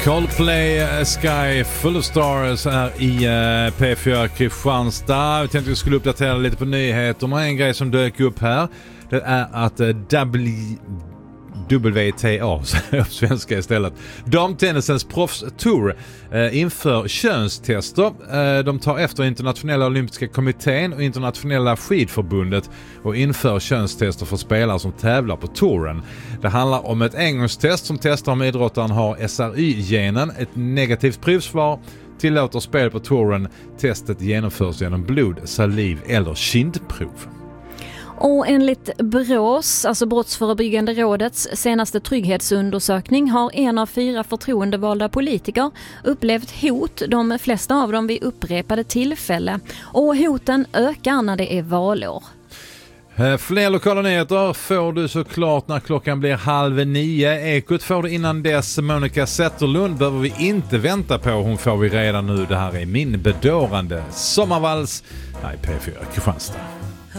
Coldplay, A Sky Full of Stars är i P4 Kristianstad. Jag tänkte att vi skulle uppdatera lite på nyheter. En grej som dök upp här, det är att WTA, på svenska istället, damtennisens proffstour inför könstester. De tar efter internationella olympiska kommittén och internationella skidförbundet och inför könstester för spelare som tävlar på touren. Det handlar om ett engångstest som testar om idrottaren har SRY-genen. Ett negativt provsvar tillåter spel på touren. Testet genomförs genom blod, saliv eller kindprov. Och enligt BRÅs, alltså Brottsförebyggande rådets senaste trygghetsundersökning, har 1 av 4 förtroendevalda politiker upplevt hot, de flesta av dem vid upprepade tillfälle. Och hoten ökar när det är valår. Fler lokala nyheter får du såklart när klockan blir 8:30. Ekot får du innan dess. Monica Zetterlund behöver vi inte vänta på. Hon får vi redan nu. Det här är min bedårande sommarvals här i P4 Kristianstad.